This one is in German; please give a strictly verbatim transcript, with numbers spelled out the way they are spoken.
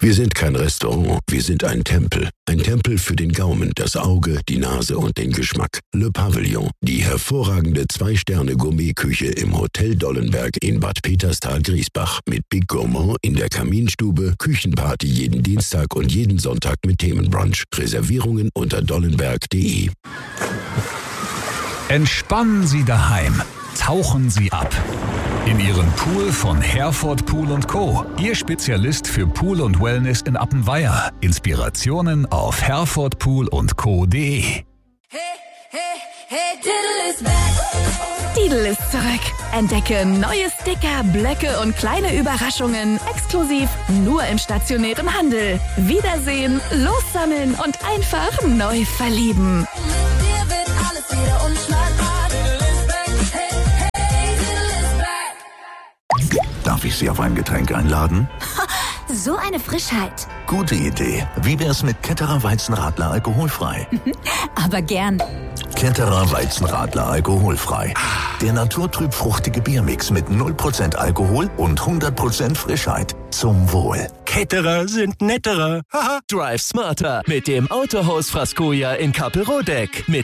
Wir sind kein Restaurant, wir sind ein Tempel. Ein Tempel für den Gaumen, das Auge, die Nase und den Geschmack. Le Pavillon, die hervorragende Zwei-Sterne-Gourmet-Küche im Hotel Dollenberg in Bad Peterstal-Griesbach. Mit Big Gourmand in der Kaminstube, Küchenparty jeden Dienstag und jeden Sonntag mit Themenbrunch. Reservierungen unter dollenberg punkt de. Entspannen Sie daheim. Tauchen Sie ab. In Ihren Pool von Herford Pool und Co. Ihr Spezialist für Pool und Wellness in Appenweier. Inspirationen auf herford pool und co punkt de. Hey, hey, hey, Diddle is back. Diddle ist zurück. Entdecke neue Sticker, Blöcke und kleine Überraschungen exklusiv nur im stationären Handel. Wiedersehen, lossammeln und einfach neu verlieben. Mit dir wird alles wieder unschlagbar. Diddle is back. Hey, hey, Diddle is back. Darf ich Sie auf ein Getränk einladen? So eine Frischheit. Gute Idee. Wie wär's mit Ketterer Weizenradler alkoholfrei? Aber gern. Ketterer Weizenradler alkoholfrei. Der naturtrüb fruchtige Biermix mit null Prozent Alkohol und hundert Prozent Frischheit. Zum Wohl. Ketterer sind netterer. Haha. Drive smarter mit dem Autohaus Frascoja in Kappelrodeck. Mit